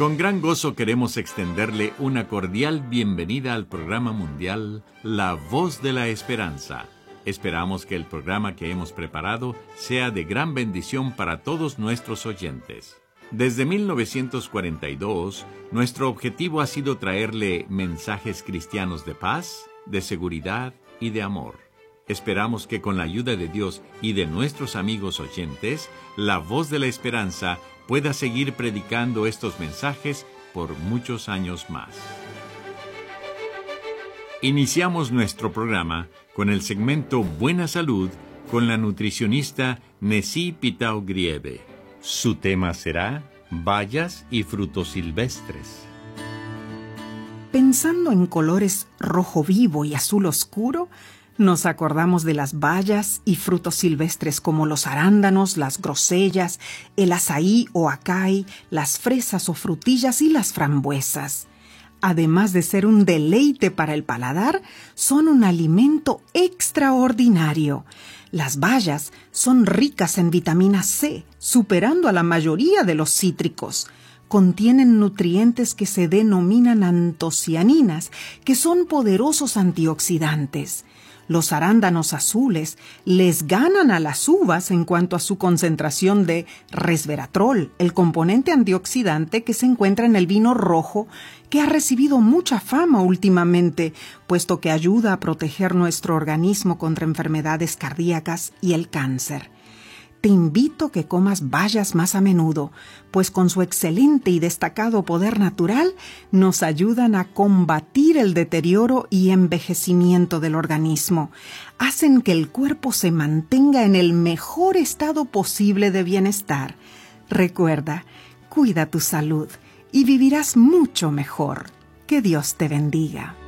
Con gran gozo queremos extenderle una cordial bienvenida al programa mundial La Voz de la Esperanza. Esperamos que el programa que hemos preparado sea de gran bendición para todos nuestros oyentes. Desde 1942, nuestro objetivo ha sido traerle mensajes cristianos de paz, de seguridad y de amor. Esperamos que con la ayuda de Dios y de nuestros amigos oyentes, La Voz de la Esperanza pueda seguir predicando estos mensajes por muchos años más. Iniciamos nuestro programa con el segmento Buena Salud con la nutricionista Nessie Pitao Grieve. Su tema será bayas y frutos silvestres. Pensando en colores rojo vivo y azul oscuro, nos acordamos de las bayas y frutos silvestres como los arándanos, las grosellas, el azaí o acai, las fresas o frutillas y las frambuesas. Además de ser un deleite para el paladar, son un alimento extraordinario. Las bayas son ricas en vitamina C, superando a la mayoría de los cítricos. Contienen nutrientes que se denominan antocianinas, que son poderosos antioxidantes. Los arándanos azules les ganan a las uvas en cuanto a su concentración de resveratrol, el componente antioxidante que se encuentra en el vino rojo, que ha recibido mucha fama últimamente, puesto que ayuda a proteger nuestro organismo contra enfermedades cardíacas y el cáncer. Te invito a que comas bayas más a menudo, pues con su excelente y destacado poder natural nos ayudan a combatir el deterioro y envejecimiento del organismo. Hacen que el cuerpo se mantenga en el mejor estado posible de bienestar. Recuerda, cuida tu salud y vivirás mucho mejor. Que Dios te bendiga.